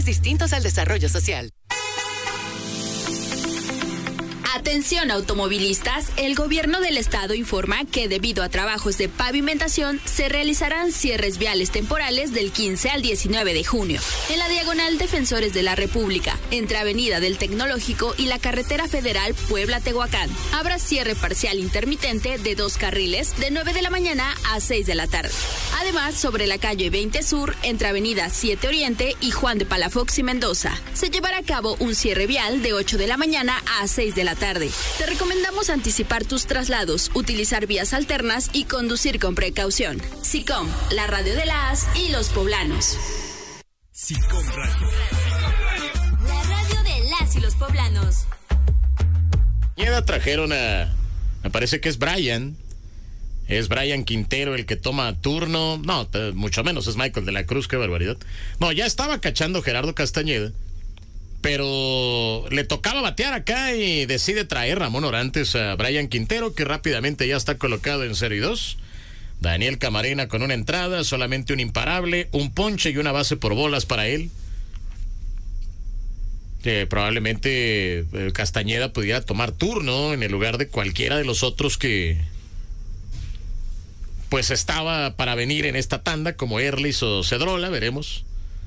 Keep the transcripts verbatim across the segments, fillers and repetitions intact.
distintos al desarrollo social. Atención automovilistas, el gobierno del estado informa que debido a trabajos de pavimentación se realizarán cierres viales temporales del quince al diecinueve de junio en la diagonal Defensores de la República, entre Avenida del Tecnológico y la carretera federal Puebla-Tehuacán. Habrá cierre parcial intermitente de dos carriles de nueve de la mañana a seis de la tarde. Además, sobre la calle veinte Sur, entre Avenida siete Oriente y Juan de Palafox y Mendoza, se llevará a cabo un cierre vial de ocho de la mañana a seis de la tarde. Te recomendamos anticipar tus traslados, utilizar vías alternas y conducir con precaución. SICOM, la radio de las y los poblanos. SICOM Radio. La radio de las y los poblanos. Ya trajeron a... Me parece que es Brian. Es Brian Quintero el que toma turno. No, mucho menos es Michael de la Cruz, qué barbaridad. No, ya estaba cachando Gerardo Castañeda, pero le tocaba batear acá y decide traer Ramón Orantes a Brian Quintero, que rápidamente ya está colocado en cero y dos. Daniel Camarena con una entrada, solamente un imparable, un ponche y una base por bolas para él. Que probablemente eh, Castañeda pudiera tomar turno en el lugar de cualquiera de los otros que pues estaba para venir en esta tanda, como Erlis o Cedrola, veremos.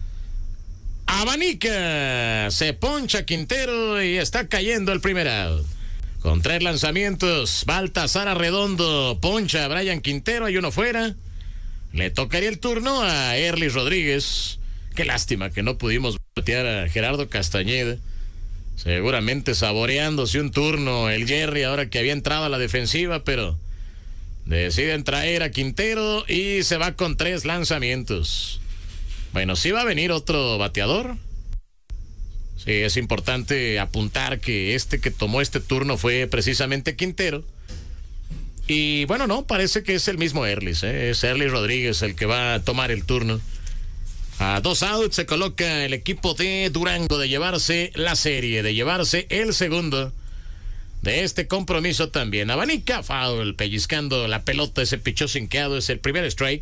Abanica, se poncha Quintero y está cayendo el primer out. Con tres lanzamientos, Baltasar Arredondo poncha a Brian Quintero, hay uno fuera. Le tocaría el turno a Erlis Rodríguez. Qué lástima que no pudimos batear a Gerardo Castañeda. Seguramente saboreándose un turno el Jerry ahora que había entrado a la defensiva, pero deciden traer a Quintero y se va con tres lanzamientos. Bueno, sí va a venir otro bateador. Sí, es importante apuntar que este que tomó este turno fue precisamente Quintero. Y bueno, no, parece que es el mismo Erlis, ¿eh? Es Erlis Rodríguez el que va a tomar el turno. A dos outs se coloca el equipo de Durango de llevarse la serie, de llevarse el segundo de este compromiso también. Abanica, foul, pellizcando la pelota, ese pichó sinqueado, es el primer strike.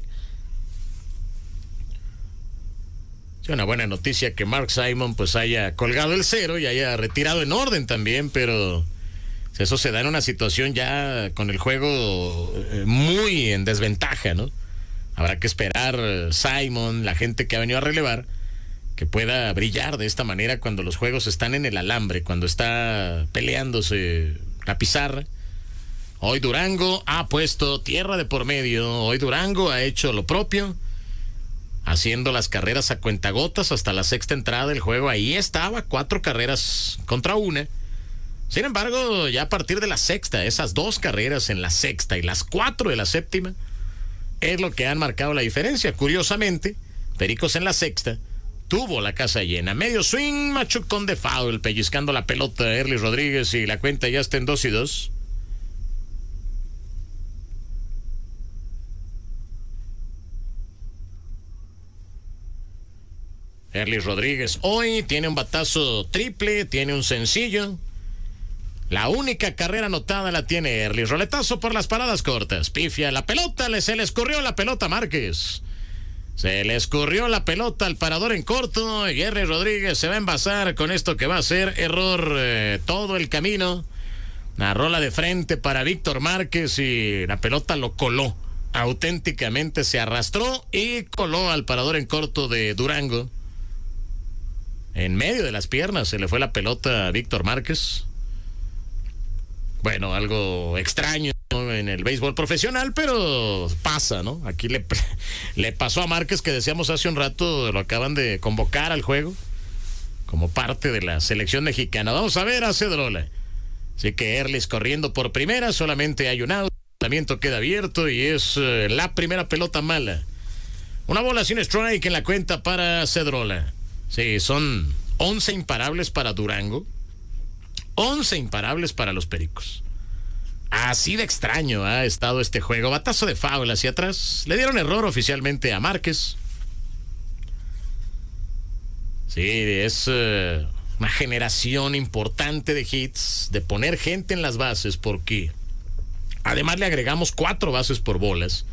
Es una buena noticia que Mark Simon pues haya colgado el cero y haya retirado en orden también, pero eso se da en una situación ya con el juego muy en desventaja, ¿no? Habrá que esperar Simon, la gente que ha venido a relevar, que pueda brillar de esta manera cuando los juegos están en el alambre, cuando está peleándose la pizarra. Hoy Durango ha puesto tierra de por medio, hoy Durango ha hecho lo propio, haciendo las carreras a cuentagotas hasta la sexta entrada del juego. Ahí estaba, cuatro carreras contra una. Sin embargo, ya a partir de la sexta, esas dos carreras en la sexta y las cuatro de la séptima, es lo que han marcado la diferencia. Curiosamente, Pericos en la sexta tuvo la casa llena. Medio swing, machucón de foul, pellizcando la pelota a Erlis Rodríguez y la cuenta ya está en dos y dos. Erlis Rodríguez hoy tiene un batazo triple, tiene un sencillo. La única carrera anotada la tiene Erlis. Roletazo por las paradas cortas. Pifia la pelota, le, se le escurrió la pelota a Márquez. Se le escurrió la pelota al parador en corto y Erlis Rodríguez se va a envasar con esto que va a ser error eh, todo el camino. Una rola de frente para Víctor Márquez y la pelota lo coló. Auténticamente se arrastró y coló al parador en corto de Durango. En medio de las piernas se le fue la pelota a Víctor Márquez. Bueno, algo extraño, ¿no?, en el béisbol profesional, pero pasa, ¿no? Aquí le, le pasó a Márquez, que decíamos hace un rato, lo acaban de convocar al juego como parte de la selección mexicana. Vamos a ver a Cedrola. Así que Erlis corriendo por primera, solamente hay un out, el lanzamiento queda abierto y es uh, la primera pelota mala. Una bola sin strike en la cuenta para Cedrola. Sí, son once imparables para Durango, once imparables para los Pericos. Así de extraño ha estado este juego. Batazo de foul hacia atrás. Le dieron error oficialmente a Márquez. Sí, es uh, una generación importante de hits, de poner gente en las bases, porque además le agregamos cuatro bases por bolas.